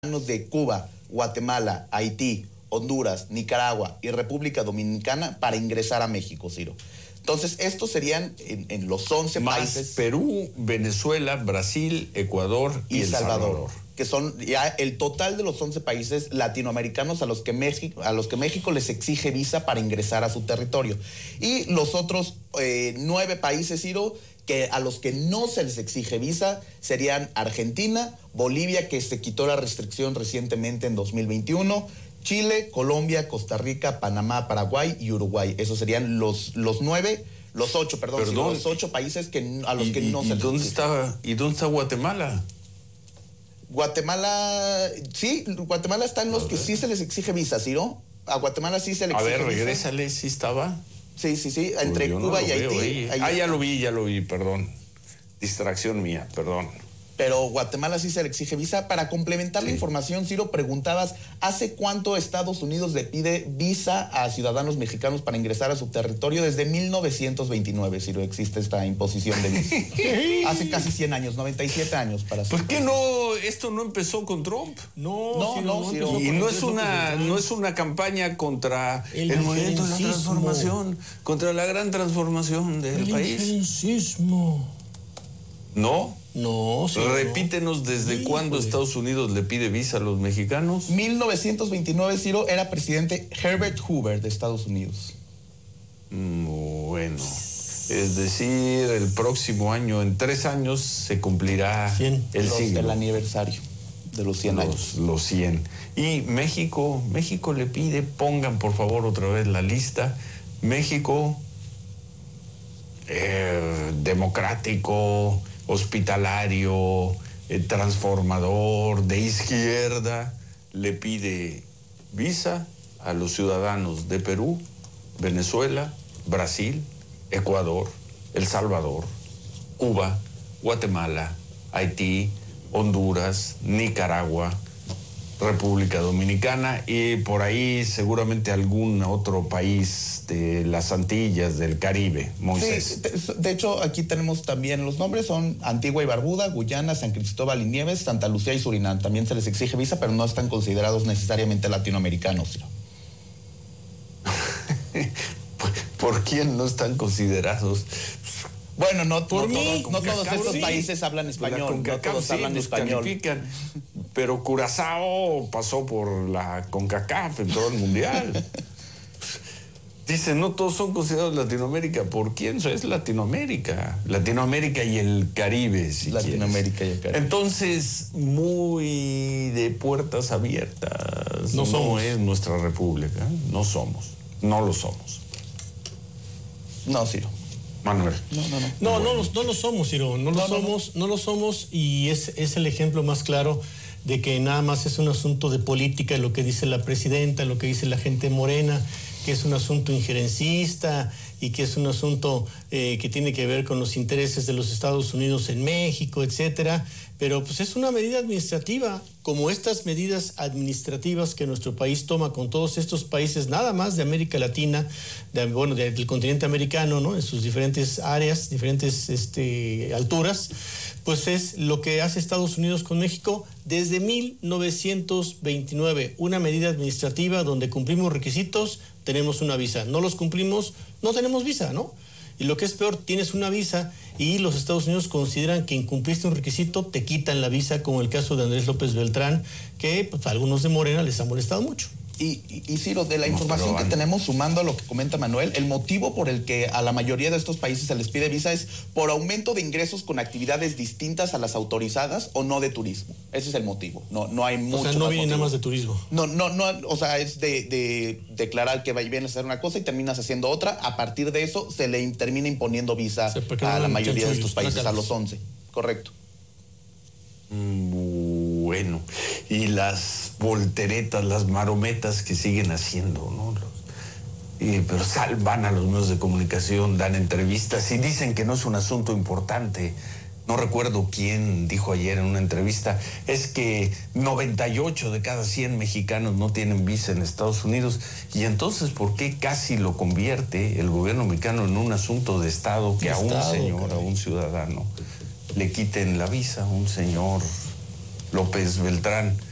de Cuba, Guatemala, Haití, Honduras, Nicaragua y República Dominicana para ingresar a México, Ciro. Entonces, estos serían en los 11 más países. Perú, Venezuela, Brasil, Ecuador y El Salvador. Que son ya el total de los 11 países latinoamericanos a los que México les exige visa para ingresar a su territorio. Y los otros 9 países, Ciro, que a los que no se les exige visa serían Argentina, Bolivia, que se quitó la restricción recientemente en 2021, Chile, Colombia, Costa Rica, Panamá, Paraguay y Uruguay. Esos serían los 8 países a los que no se les exige. ¿Y dónde está Guatemala? Guatemala, sí, Guatemala está en los que sí se les exige visa, ¿sí, no? A Guatemala sí se le exige visa. A ver, regrésale, ¿sí estaba? Sí, entre Cuba y Haití. Ya lo vi, perdón. Distracción mía, perdón. Pero Guatemala sí se le exige visa. Para complementar la información, Ciro, preguntabas, ¿hace cuánto Estados Unidos le pide visa a ciudadanos mexicanos para ingresar a su territorio? Desde 1929, Ciro, existe esta imposición de visa. Hace casi 100 años, 97 años para ser. ¿Por qué no? ¿Esto no empezó con Trump? No. Y no es una campaña contra el movimiento de la transformación, contra la gran transformación del país. ¿No? No, sí. Repítenos desde cuándo Estados Unidos le pide visa a los mexicanos. 1929, Ciro, era presidente Herbert Hoover de Estados Unidos. Bueno, es decir, el próximo año, en 3 años, se cumplirá el aniversario de los 100 años. Los 100. Y México le pide, pongan por favor otra vez la lista. México, democrático, hospitalario, transformador, de izquierda, le pide visa a los ciudadanos de Perú, Venezuela, Brasil, Ecuador, El Salvador, Cuba, Guatemala, Haití, Honduras, Nicaragua, República Dominicana y por ahí seguramente algún otro país de las Antillas, del Caribe, Moisés. Sí, de hecho, aquí tenemos también los nombres, son Antigua y Barbuda, Guyana, San Cristóbal y Nieves, Santa Lucía y Surinam. También se les exige visa, pero no están considerados necesariamente latinoamericanos. ¿Por quién no están considerados? Bueno, no todos estos países hablan español. No todos hablan español. Pero Curazao pasó por la CONCACAF en todo el mundial. Dicen, no todos son considerados Latinoamérica. ¿Por quién? Eso es Latinoamérica. Latinoamérica y el Caribe, si Latinoamérica quieres. Y el Caribe. Entonces, muy de puertas abiertas. No es nuestra república. No lo somos. No, Ciro. Manuel. No lo somos, Ciro. No lo somos y es el ejemplo más claro de que nada más es un asunto de política, lo que dice la presidenta, lo que dice la gente morena, que es un asunto injerencista y que es un asunto que tiene que ver con los intereses de los Estados Unidos en México, etcétera. Pero pues es una medida administrativa, como estas medidas administrativas que nuestro país toma con todos estos países, nada más de América Latina, del continente americano, ¿no? En sus diferentes áreas, diferentes alturas, pues es lo que hace Estados Unidos con México desde 1929. Una medida administrativa donde cumplimos requisitos, tenemos una visa. No los cumplimos, no tenemos visa, ¿no? Y lo que es peor, tienes una visa y los Estados Unidos consideran que incumpliste un requisito, te quitan la visa, como el caso de Andrés López Beltrán, que pues, a algunos de Morena les ha molestado mucho. Y Ciro, de la información que tenemos, sumando a lo que comenta Manuel, el motivo por el que a la mayoría de estos países se les pide visa es por aumento de ingresos con actividades distintas a las autorizadas o no de turismo. Ese es el motivo. No hay mucho. O sea, no viene nada más de turismo. No, o sea, es de declarar que vienes a hacer una cosa y terminas haciendo otra. A partir de eso se le termina imponiendo visa a la mayoría de estos países, a los 11. Correcto. Bueno, y las volteretas, las marometas que siguen haciendo, ¿no? Pero van a los medios de comunicación, dan entrevistas y dicen que no es un asunto importante. No recuerdo quién dijo ayer en una entrevista, es que 98 de cada 100 mexicanos no tienen visa en Estados Unidos. Y entonces, ¿por qué casi lo convierte el gobierno mexicano en un asunto de Estado que a un señor, a un ciudadano, le quiten la visa, a un señor López Beltrán?